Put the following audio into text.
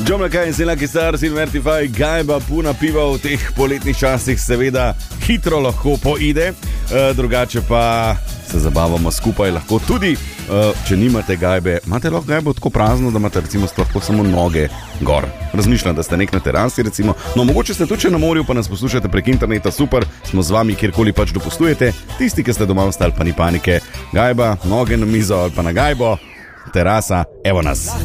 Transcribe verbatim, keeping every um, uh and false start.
John McCain in Selena Kisar, Silvertify, gajba, puna piva v teh poletnih časih seveda hitro lahko poide, e, drugače pa se zabavamo skupaj, lahko tudi, e, če nimate gajbe, imate lahko gajbo tako prazno, da imate recimo lahko samo noge gor. Razmišljam, da ste nek na terasi recimo, no mogoče ste tudi na morju, pa nas poslušate prek interneta, super, smo z vami kjerkoli pač dopustujete, tisti, ki ste doma ostali, pa ni panike, gajba, noge na mizo ali pa na gajbo, terasa, evo nas.